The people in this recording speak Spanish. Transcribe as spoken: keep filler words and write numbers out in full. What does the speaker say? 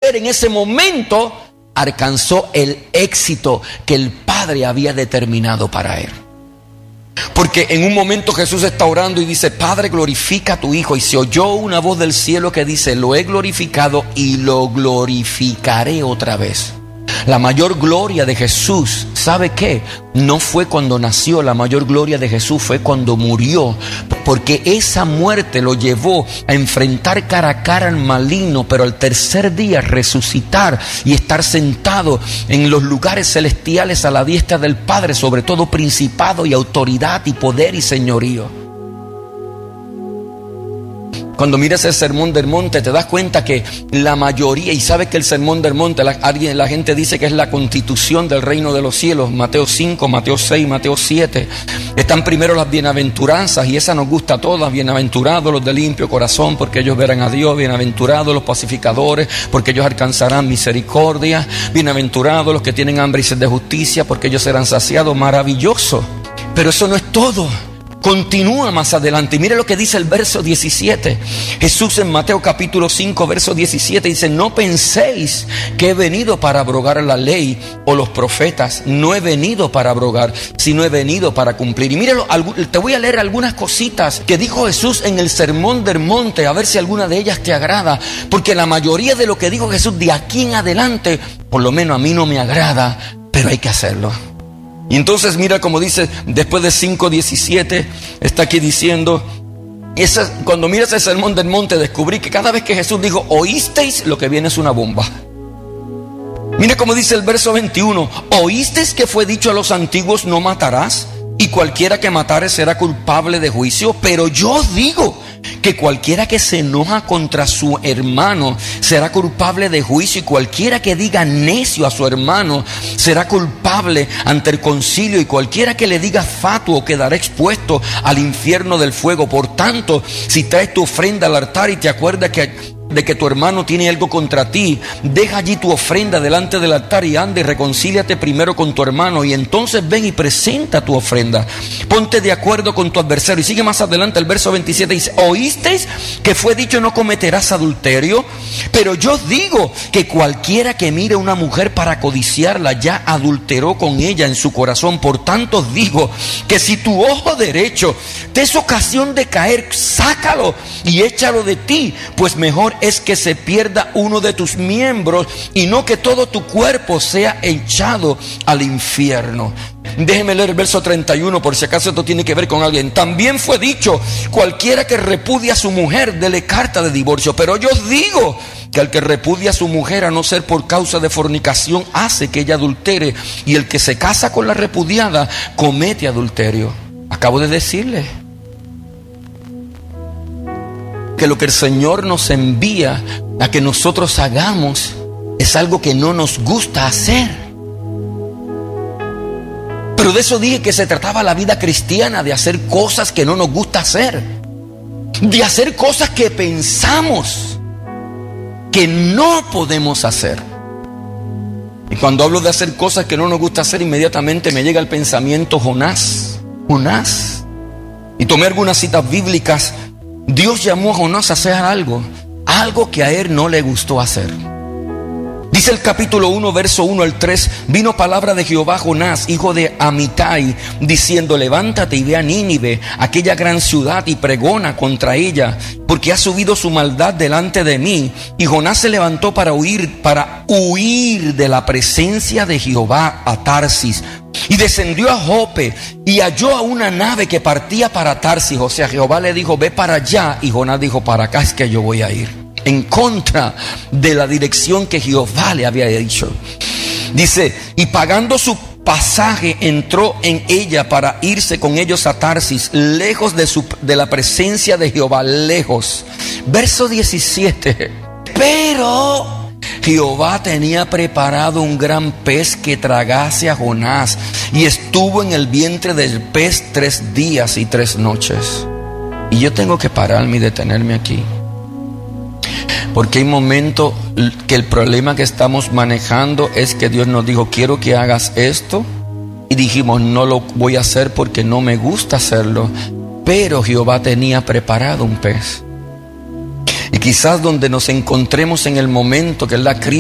hacer en ese momento, alcanzó el éxito que el Padre había determinado para él. Porque en un momento Jesús está orando y dice: Padre, glorifica a tu Hijo. Y se oyó una voz del cielo que dice: lo he glorificado y lo glorificaré otra vez. La mayor gloria de Jesús, ¿sabe qué? No fue cuando nació, la mayor gloria de Jesús fue cuando murió. Porque esa muerte lo llevó a enfrentar cara a cara al maligno, pero al tercer día resucitar y estar sentado en los lugares celestiales a la diestra del Padre, sobre todo principado y autoridad y poder y señorío. Cuando miras el Sermón del Monte, te das cuenta que la mayoría, y sabes que el Sermón del Monte, la, alguien, la gente dice que es la constitución del reino de los cielos. Mateo cinco, Mateo seis, Mateo siete. Están primero las bienaventuranzas, y esa nos gusta a todas. Bienaventurados los de limpio corazón, porque ellos verán a Dios. Bienaventurados los pacificadores, porque ellos alcanzarán misericordia. Bienaventurados los que tienen hambre y sed de justicia, porque ellos serán saciados. Maravilloso. Pero eso no es todo. Continúa más adelante y mire lo que dice el verso diecisiete. Jesús en Mateo capítulo cinco verso diecisiete dice: no penséis que he venido para abrogar la ley o los profetas. No he venido para abrogar, sino he venido para cumplir. Y míralo, te voy a leer algunas cositas que dijo Jesús en el Sermón del Monte, a ver si alguna de ellas te agrada, porque la mayoría de lo que dijo Jesús de aquí en adelante, por lo menos a mí no me agrada, pero hay que hacerlo. Y entonces mira como dice, después de cinco diecisiete, está aquí diciendo, esa, cuando miras el Sermón del Monte, descubrí que cada vez que Jesús dijo, oísteis, lo que viene es una bomba. Mira como dice el verso veintiuno, oísteis que fue dicho a los antiguos, no matarás, y cualquiera que matare será culpable de juicio, pero yo digo que cualquiera que se enoja contra su hermano será culpable de juicio, y cualquiera que diga necio a su hermano será culpable ante el concilio, y cualquiera que le diga fatuo quedará expuesto al infierno del fuego. Por tanto, si traes tu ofrenda al altar y te acuerdas que de que tu hermano tiene algo contra ti, deja allí tu ofrenda delante del altar y anda y reconcíliate primero con tu hermano, y entonces ven y presenta tu ofrenda. Ponte de acuerdo con tu adversario. Y sigue más adelante el verso veintisiete, dice, oísteis que fue dicho, no cometerás adulterio, pero yo digo que cualquiera que mire a una mujer para codiciarla ya adulteró con ella en su corazón. Por tanto os digo que si tu ojo derecho te es ocasión de caer, sácalo y échalo de ti, pues mejor es que se pierda uno de tus miembros y no que todo tu cuerpo sea echado al infierno. Déjeme leer el verso treinta y uno por si acaso esto tiene que ver con alguien. También fue dicho, cualquiera que repudia a su mujer, dele carta de divorcio. Pero yo os digo que al que repudia a su mujer, a no ser por causa de fornicación, hace que ella adultere, y el que se casa con la repudiada comete adulterio. Acabo de decirle que lo que el Señor nos envía a que nosotros hagamos es algo que no nos gusta hacer. Pero de eso dije que se trataba la vida cristiana, de hacer cosas que no nos gusta hacer, de hacer cosas que pensamos que no podemos hacer. Y cuando hablo de hacer cosas que no nos gusta hacer, inmediatamente me llega el pensamiento Jonás, Jonás. Y tomé algunas citas bíblicas. Dios llamó a Jonás a hacer algo, algo que a él no le gustó hacer. Dice el capítulo uno, verso uno al tres, vino palabra de Jehová a Jonás, hijo de Amitai, diciendo, levántate y ve a Nínive, aquella gran ciudad, y pregona contra ella, porque ha subido su maldad delante de mí. Y Jonás se levantó para huir, para huir de la presencia de Jehová a Tarsis. Y descendió a Jope y halló a una nave que partía para Tarsis. O sea, Jehová le dijo, ve para allá. Y Jonás dijo, para acá es que yo voy a ir. En contra de la dirección que Jehová le había dicho. Dice, y pagando su pasaje entró en ella para irse con ellos a Tarsis, lejos de, su, de la presencia de Jehová, lejos. Verso diecisiete. Pero Jehová tenía preparado un gran pez que tragase a Jonás, y estuvo en el vientre del pez tres días y tres noches. Y yo tengo que pararme y detenerme aquí, porque hay momentos que el problema que estamos manejando es que Dios nos dijo, quiero que hagas esto, y dijimos, no lo voy a hacer porque no me gusta hacerlo. Pero Jehová tenía preparado un pez. Y quizás donde nos encontremos en el momento que es la crisis,